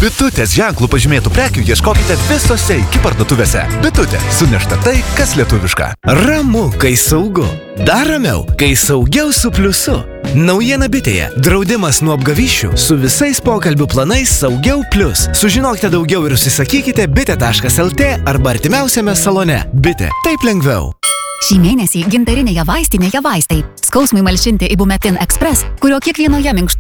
Bitutės ženklų pažymėtų prekių ieškokite visose iki parduotuvėse. Bitutė, sunešta tai, kas lietuviška. Ramu, kai saugu. Dar ramiau, kai saugiau su pliusu. Naujiena Bitėje. Draudimas nuo apgavysčių su visais pokalbių planais Saugiau Plius. Sužinokite daugiau ir užsisakykite bitė.lt arba artimiausiame salone. Bitė. Taip lengviau. Šį mėnesį gintarinėje vaistinėje vaistai. Skausmui malšinti Ibumetin Express, kurio kiekvienoje minkštoje